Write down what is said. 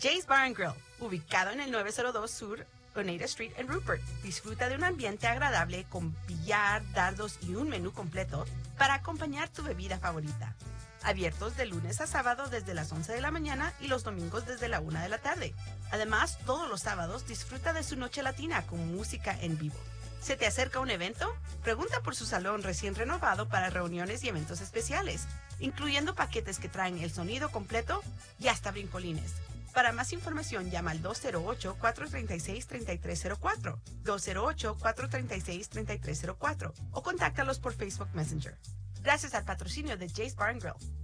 Jay's Bar and Grill, ubicado en el 902 Sur Oneida Street en Rupert. Disfruta de un ambiente agradable con billar, dardos y un menú completo para acompañar tu bebida favorita. Abiertos de lunes a sábado desde las 11 de la mañana y los domingos desde la 1 de la tarde. Además, todos los sábados disfruta de su noche latina con música en vivo. ¿Se te acerca un evento? Pregunta por su salón recién renovado para reuniones y eventos especiales, incluyendo paquetes que traen el sonido completo y hasta brincolines. Para más información, llama al 208-436-3304, 208-436-3304 o contáctalos por Facebook Messenger. Gracias al patrocinio de Jay's Bar and Grill.